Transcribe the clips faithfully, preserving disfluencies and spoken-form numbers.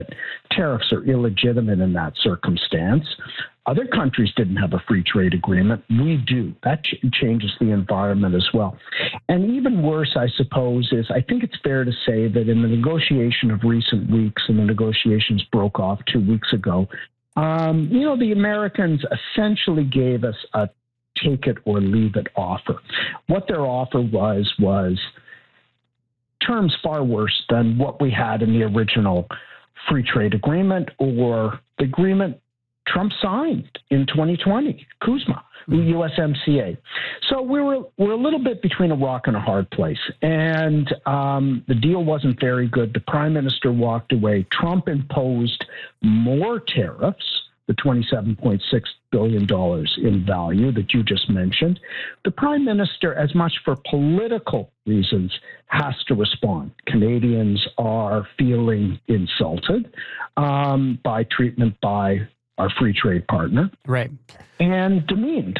tariffs are illegitimate in that circumstance. Other countries didn't have a free trade agreement. We do. That ch- changes the environment as well. And even worse, I suppose, is I think it's fair to say that in the negotiation of recent weeks, and the negotiations broke off two weeks ago, um, you know, the Americans essentially gave us a take it or leave it offer. What their offer was, was terms far worse than what we had in the original free trade agreement or the agreement Trump signed in twenty twenty, CUSMA, U S M C A. So we were we're a little bit between a rock and a hard place, and um, the deal wasn't very good. The prime minister walked away. Trump imposed more tariffs, the twenty-seven point six billion dollars in value that you just mentioned. The prime minister, as much for political reasons, has to respond. Canadians are feeling insulted um, by treatment by our free trade partner, right, and demeaned.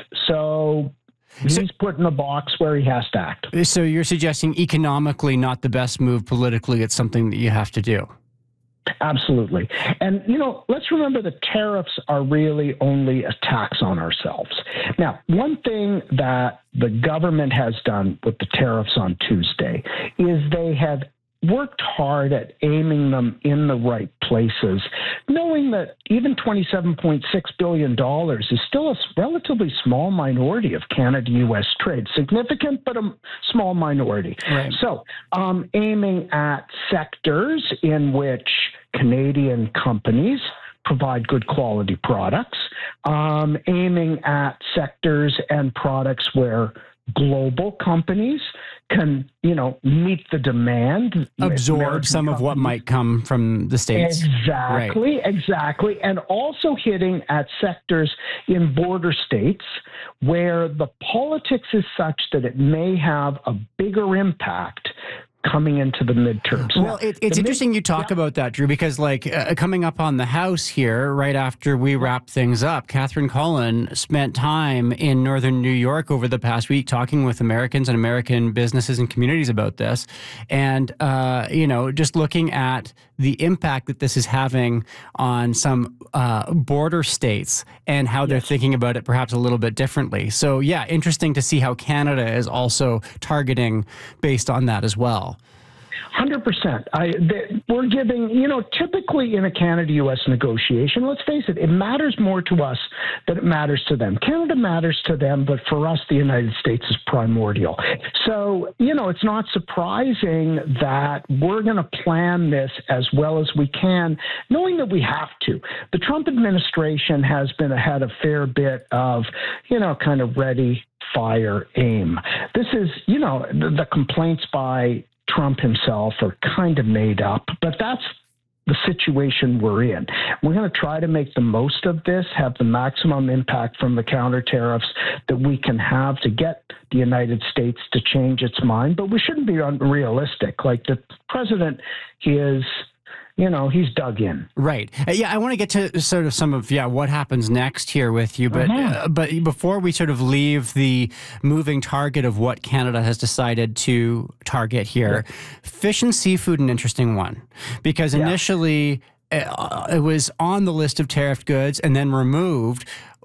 So he's so, put in a box where he has to act. So you're suggesting economically not the best move, politically it's something that you have to do. Absolutely. And, you know, let's remember that tariffs are really only a tax on ourselves. Now, one thing that the government has done with the tariffs on Tuesday is they have worked hard at aiming them in the right places, knowing that even twenty-seven point six billion dollars is still a relatively small minority of Canada-U S trade. Significant, but a small minority. Right. So um, aiming at sectors in which Canadian companies provide good quality products, um, aiming at sectors and products where global companies can, you know, meet the demand. Absorb American some companies. Of what might come from the States. Exactly, right. exactly. And also hitting at sectors in border states where the politics is such that it may have a bigger impact coming into the midterms. Well, it, it's interesting mid- you talk yeah. about that, Drew, because like uh, coming up on the House here, right after we wrap things up, Catherine Cullen spent time in northern New York over the past week talking with Americans and American businesses and communities about this. And, uh, you know, just looking at the impact that this is having on some uh, border states and how they're yes. thinking about it perhaps a little bit differently. So, yeah, interesting to see how Canada is also targeting based on that as well. one hundred percent. I, they, we're giving, you know, typically in a Canada-U S negotiation, let's face it, it matters more to us than it matters to them. Canada matters to them, but for us, the United States is primordial. So, you know, it's not surprising that we're going to plan this as well as we can, knowing that we have to. The Trump administration has been ahead a fair bit of, you know, kind of ready, fire, aim. This is, you know, the, the complaints by Trump himself are kind of made up, but that's the situation we're in. We're going to try to make the most of this, have the maximum impact from the counter tariffs that we can have to get the United States to change its mind, but we shouldn't be unrealistic. Like the president, he is... You know, he's dug in. Right. Uh, yeah, I want to get to sort of some of, yeah, what happens next here with you. But uh-huh. uh, but before we sort of leave the moving target of what Canada has decided to target here, yeah. fish and seafood, an interesting one. Because initially yeah. uh, it was on the list of tariffed goods and then removed.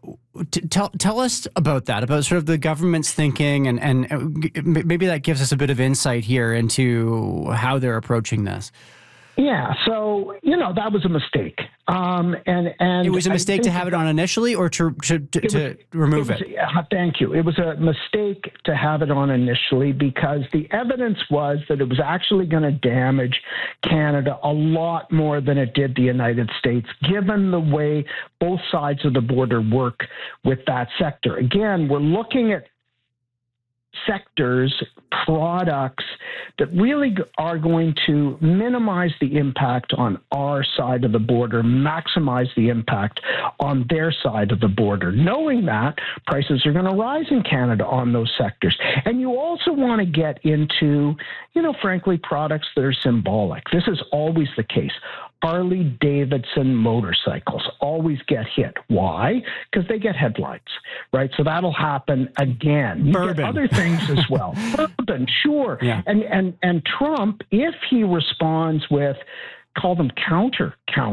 Tell tell us about that, about sort of the government's thinking, and, and maybe that gives us a bit of insight here into how they're approaching this. Yeah, so, you know, that was a mistake. Um, and, and it was a mistake to have it on initially or to to, to, was, to remove it? it? Was, uh, thank you. It was a mistake to have it on initially because the evidence was that it was actually going to damage Canada a lot more than it did the United States, given the way both sides of the border work with that sector. Again, we're looking at sectors, products that really are going to minimize the impact on our side of the border, maximize the impact on their side of the border, knowing that prices are going to rise in Canada on those sectors. And you also want to get into, you know, frankly, products that are symbolic. This is always the case. Harley-Davidson motorcycles always get hit. Why? Because they get headlines, right? So that'll happen again. You Bourbon. Get other things as well. Bourbon, sure. Yeah. And, and, and Trump, if he responds with, call them counter counter.